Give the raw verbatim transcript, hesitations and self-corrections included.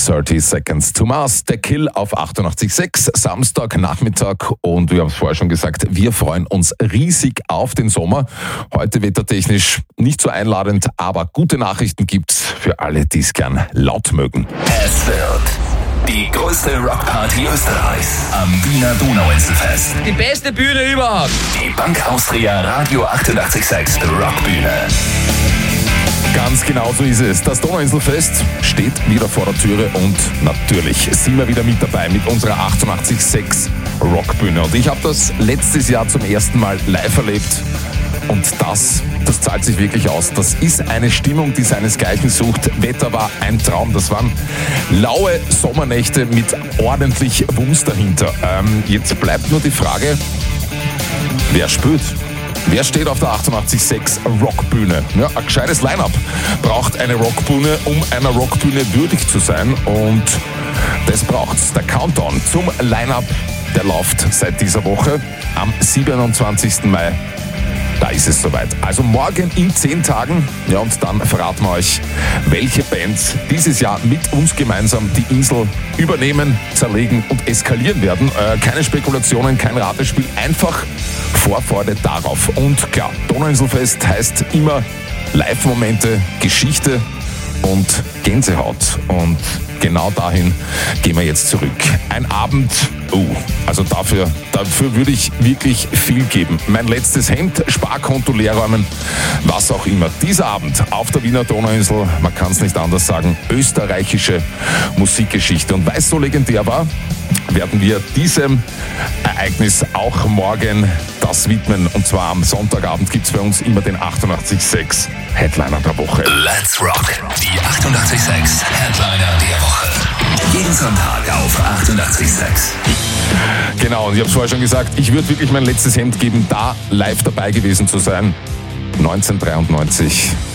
thirty Seconds to Mars. Der Kill auf achtundachtzig Komma sechs, Samstagnachmittag, und wir haben es vorher schon gesagt, wir freuen uns riesig auf den Sommer. Heute wettertechnisch nicht so einladend, aber gute Nachrichten gibt's für alle, die es gern laut mögen. Es wird die größte Rockparty Österreichs am Wiener Donauinselfest. Die beste Bühne überhaupt. Die Bank Austria Radio achtundachtzig Komma sechs Rockbühne. Ganz genau so ist es. Das Donauinselfest steht wieder vor der Türe und natürlich sind wir wieder mit dabei mit unserer achtundachtzig Komma sechs Rockbühne. Und ich habe das letztes Jahr zum ersten Mal live erlebt. Und das, das zahlt sich wirklich aus. Das ist eine Stimmung, die seinesgleichen sucht. Wetter war ein Traum. Das waren laue Sommernächte mit ordentlich Wumms dahinter. Ähm, jetzt bleibt nur die Frage, wer spielt? Wer steht auf der achtundachtzig Komma sechs Rockbühne? Ja, ein gescheites Line-Up braucht eine Rockbühne, um einer Rockbühne würdig zu sein. Und das braucht's. Der Countdown zum Line-Up, der läuft seit dieser Woche am siebenundzwanzigsten Mai. Da ist es soweit. Also morgen in zehn Tagen. Ja, und dann verraten wir euch, welche Bands dieses Jahr mit uns gemeinsam die Insel übernehmen, zerlegen und eskalieren werden. Äh, keine Spekulationen, kein Ratespiel, einfach Vorfreude darauf. Und klar, Donauinselfest heißt immer Live-Momente, Geschichte und Gänsehaut. Und genau dahin gehen wir jetzt zurück. Ein Abend, uh, also dafür, dafür würde ich wirklich viel geben. Mein letztes Hemd, Sparkonto leerräumen, was auch immer. Dieser Abend auf der Wiener Donauinsel, man kann es nicht anders sagen, österreichische Musikgeschichte. Und weil es so legendär war, werden wir diesem Ereignis auch morgen das widmen. Und zwar am Sonntagabend gibt es bei uns immer den achtundachtzig Komma sechs Headliner der Woche. Let's Rock, die achtundachtzig Komma sechs Headliner der Woche. Jeden Sonntag auf achtundachtzig Komma sechs. Genau, und ich habe es vorher schon gesagt, ich würde wirklich mein letztes Hemd geben, da live dabei gewesen zu sein. neunzehnhundertdreiundneunzig